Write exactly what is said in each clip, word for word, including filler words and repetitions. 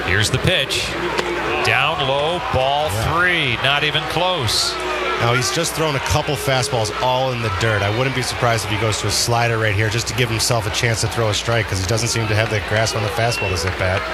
Here's the pitch. Down low, ball yeah. three. Not even close. Now, he's just thrown a couple fastballs all in the dirt. I wouldn't be surprised if he goes to a slider right here just to give himself a chance to throw a strike because he doesn't seem to have that grasp on the fastball this at bat.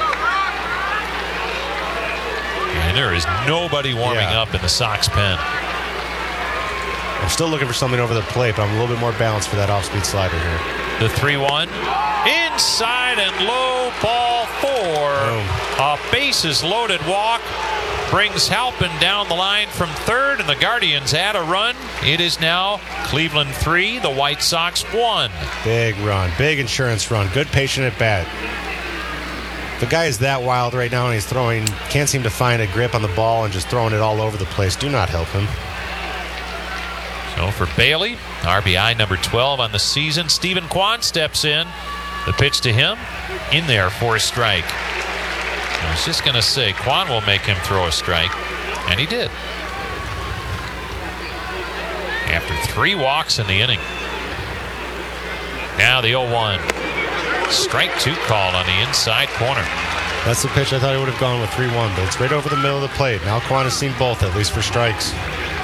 And there is nobody warming yeah. up in the Sox pen. I'm still looking for something over the plate, but I'm a little bit more balanced for that off-speed slider here. The three one. Inside and low, ball four. Boom. A bases-loaded walk brings Halpin down the line from third, and the Guardians add a run. It is now Cleveland three, the White Sox one. Big run, big insurance run. Good patient at bat. The guy is that wild right now, and he's throwing, can't seem to find a grip on the ball and just throwing it all over the place. Do not help him. So for Bailey, R B I number twelve on the season. Stephen Kwan steps in. The pitch to him, in there for a strike. I was just going to say, Kwan will make him throw a strike, and he did. After three walks in the inning. Now the oh one. Strike two called on the inside corner. That's the pitch I thought he would have gone with three one, but it's right over the middle of the plate. Now Kwan has seen both, at least for strikes.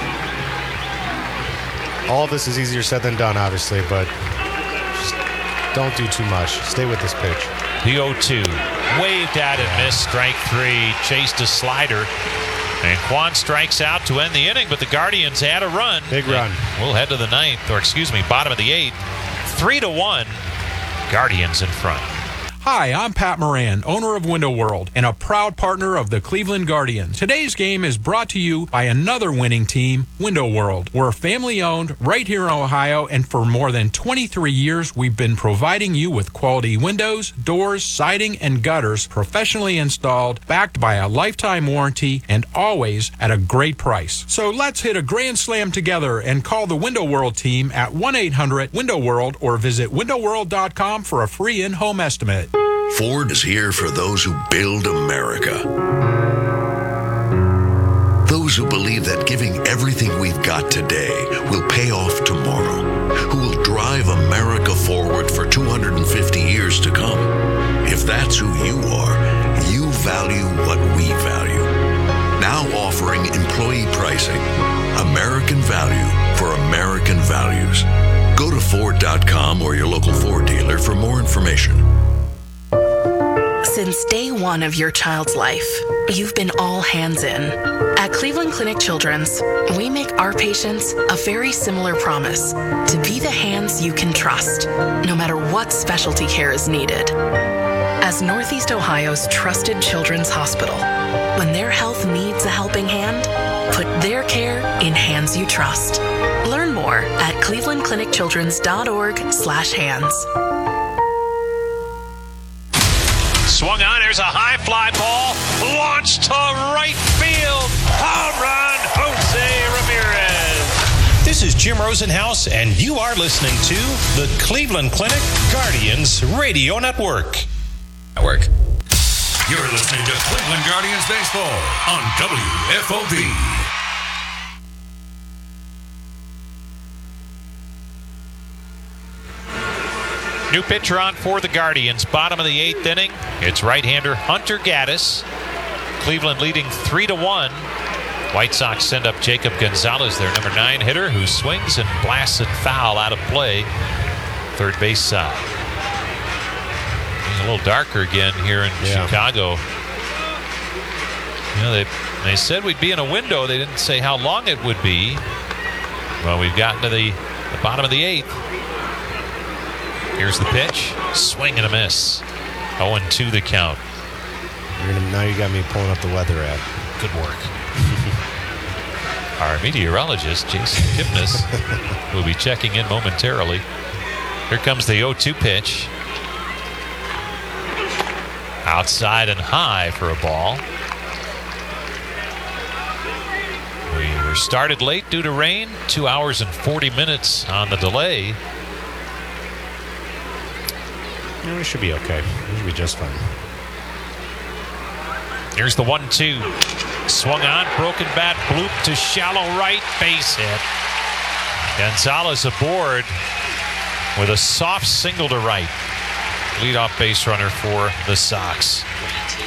All of this is easier said than done, obviously, but just don't do too much. Stay with this pitch. The oh two. Waved at and missed. Strike three. Chased a slider. And Kwan strikes out to end the inning, but the Guardians add a run. Big run. We'll head to the ninth, or excuse me, bottom of the eighth. Three to one. Guardians in front. Hi, I'm Pat Moran, owner of Window World and a proud partner of the Cleveland Guardians. Today's game is brought to you by another winning team, Window World. We're family owned right here in Ohio, and for more than twenty-three years, we've been providing you with quality windows, doors, siding, and gutters professionally installed, backed by a lifetime warranty, and always at a great price. So let's hit a grand slam together and call the Window World team at one eight hundred window world or visit window world dot com for a free in-home estimate. Ford is here for those who build America. Those who believe that giving everything we've got today will pay off tomorrow. Who will drive America forward for two hundred fifty years to come. If that's who you are, you value what we value. Now offering employee pricing. American value for American values. Go to Ford dot com or your local Ford dealer for more information. Since day one of your child's life, you've been all hands in. At Cleveland Clinic Children's, we make our patients a very similar promise to be the hands you can trust, no matter what specialty care is needed. As Northeast Ohio's trusted children's hospital, when their health needs a helping hand, put their care in hands you trust. Learn more at cleveland clinic children's dot org slash hands. Swung on, there's a high fly ball, launched to right field, home run, Jose Ramirez. This is Jim Rosenhaus, and you are listening to the Cleveland Clinic Guardians Radio Network. Network. You're listening to Cleveland Guardians Baseball on W F O V. New pitcher on for the Guardians. Bottom of the eighth inning. It's right-hander Hunter Gaddis. Cleveland leading three to one. White Sox send up Jacob Gonzalez, their number nine hitter, who swings and blasts it foul out of play. Third base side. It's a little darker again here in yeah. Chicago. You know, they they said we'd be in a window. They didn't say how long it would be. Well, we've gotten to the, the bottom of the eighth. Here's the pitch. Swing and a miss. oh two the count. You're gonna, now you got me pulling up the weather app. Good work. Our meteorologist, Jason Kipnis, will be checking in momentarily. Here comes the oh two pitch. Outside and high for a ball. We were started late due to rain. Two hours and forty minutes on the delay. Yeah, we should be okay. We should be just fine. Here's the one two. Swung on, broken bat, bloop to shallow right, base hit. Gonzalez aboard with a soft single to right. Leadoff base runner for the Sox.